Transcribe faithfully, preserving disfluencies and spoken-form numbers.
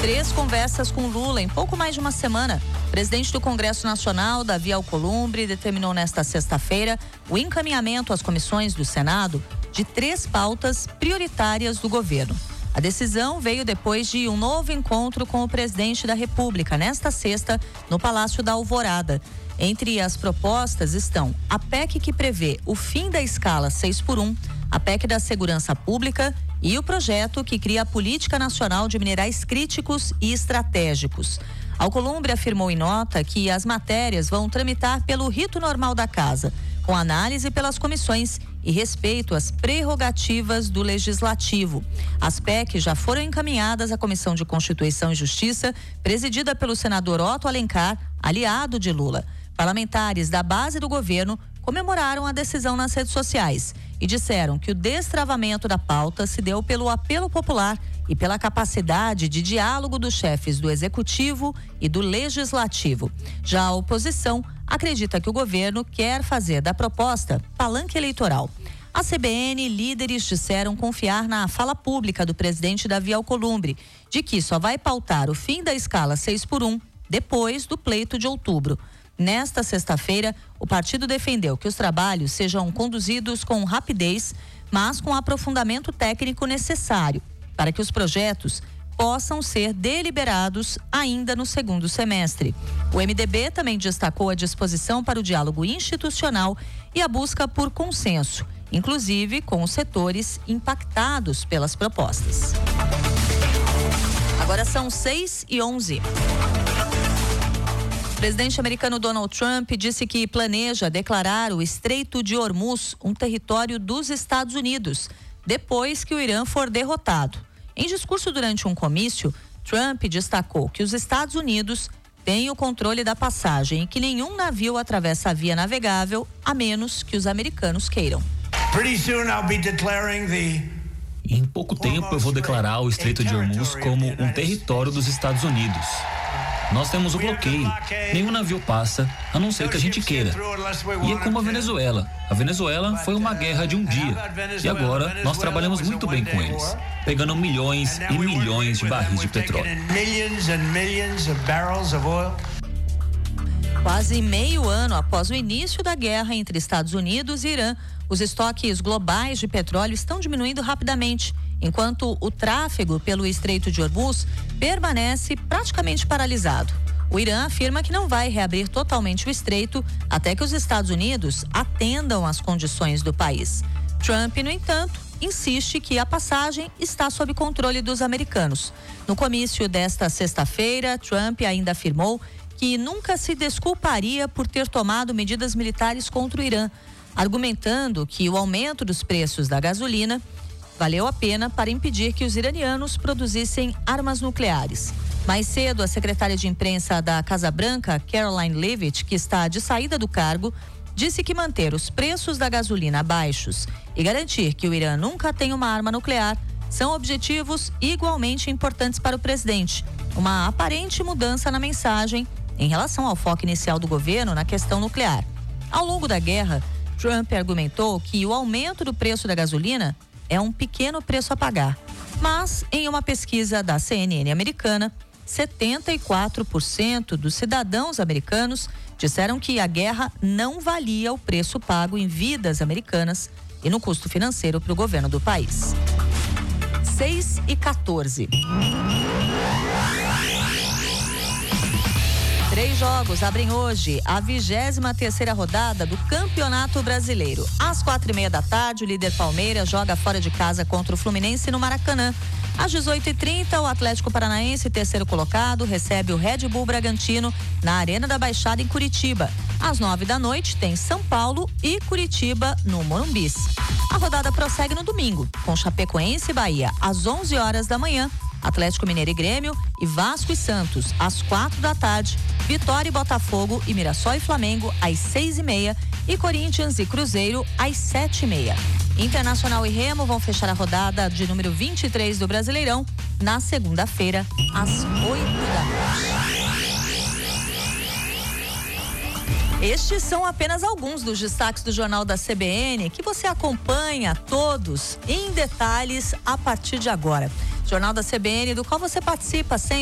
Três conversas com Lula em pouco mais de uma semana. O presidente do Congresso Nacional, Davi Alcolumbre, determinou nesta sexta-feira o encaminhamento às comissões do Senado de três pautas prioritárias do governo. A decisão veio depois de um novo encontro com o presidente da República, nesta sexta, no Palácio da Alvorada. Entre as propostas estão a P E C que prevê o fim da escala seis por um, a P E C da Segurança Pública e o projeto que cria a Política Nacional de Minerais Críticos e Estratégicos. Alcolumbre afirmou em nota que as matérias vão tramitar pelo rito normal da casa, com análise pelas comissões e respeito às prerrogativas do Legislativo. As P E Cs já foram encaminhadas à Comissão de Constituição e Justiça, presidida pelo senador Otto Alencar, aliado de Lula. Parlamentares da base do governo comemoraram a decisão nas redes sociais e disseram que o destravamento da pauta se deu pelo apelo popular e pela capacidade de diálogo dos chefes do Executivo e do Legislativo. Já a oposição acredita que o governo quer fazer da proposta palanque eleitoral. A C B N, líderes disseram confiar na fala pública do presidente Davi Alcolumbre, de que só vai pautar o fim da escala seis por um depois do pleito de outubro. Nesta sexta-feira, o partido defendeu que os trabalhos sejam conduzidos com rapidez, mas com o aprofundamento técnico necessário para que os projetos possam ser deliberados ainda no segundo semestre. O M D B também destacou a disposição para o diálogo institucional e a busca por consenso, inclusive com os setores impactados pelas propostas. Agora são seis e onze. O presidente americano Donald Trump disse que planeja declarar o Estreito de Hormuz um território dos Estados Unidos, depois que o Irã for derrotado. Em discurso durante um comício, Trump destacou que os Estados Unidos têm o controle da passagem e que nenhum navio atravessa a via navegável, a menos que os americanos queiram. Em pouco tempo eu vou declarar o Estreito de Hormuz como um território dos Estados Unidos. Nós temos o bloqueio. Nenhum navio passa, a não ser que a gente queira. E é como a Venezuela. A Venezuela foi uma guerra de um dia. E agora nós trabalhamos muito bem com eles, pegando milhões e milhões de barris de petróleo. Quase meio ano após o início da guerra entre Estados Unidos e Irã, os estoques globais de petróleo estão diminuindo rapidamente, enquanto o tráfego pelo Estreito de Hormuz permanece praticamente paralisado. O Irã afirma que não vai reabrir totalmente o estreito até que os Estados Unidos atendam às condições do país. Trump, no entanto, insiste que a passagem está sob controle dos americanos. No comício desta sexta-feira, Trump ainda afirmou que nunca se desculparia por ter tomado medidas militares contra o Irã, argumentando que o aumento dos preços da gasolina valeu a pena para impedir que os iranianos produzissem armas nucleares. Mais cedo, a secretária de imprensa da Casa Branca, Caroline Leavitt, que está de saída do cargo, disse que manter os preços da gasolina baixos e garantir que o Irã nunca tenha uma arma nuclear são objetivos igualmente importantes para o presidente. Uma aparente mudança na mensagem em relação ao foco inicial do governo na questão nuclear. Ao longo da guerra, Trump argumentou que o aumento do preço da gasolina é um pequeno preço a pagar. Mas, em uma pesquisa da C N N americana, setenta e quatro por cento dos cidadãos americanos disseram que a guerra não valia o preço pago em vidas americanas e no custo financeiro para o governo do país. seis e quatorze. Três jogos abrem hoje a vigésima terceira rodada do Campeonato Brasileiro. Às quatro e meia da tarde, o líder Palmeiras joga fora de casa contra o Fluminense no Maracanã. Às dezoito e trinta, o Atlético Paranaense, terceiro colocado, recebe o Red Bull Bragantino na Arena da Baixada, em Curitiba. Às nove da noite, tem São Paulo e Curitiba no Morumbis. A rodada prossegue no domingo, com Chapecoense e Bahia às onze horas da manhã, Atlético Mineiro e Grêmio e Vasco e Santos às quatro da tarde, Vitória e Botafogo e Mirassol e Flamengo às seis e meia e Corinthians e Cruzeiro às sete e meia. Internacional e Remo vão fechar a rodada de número vinte e três do Brasileirão na segunda-feira às oito da noite. Estes são apenas alguns dos destaques do Jornal da C B N que você acompanha todos em detalhes a partir de agora. Jornal da C B N, do qual você participa sempre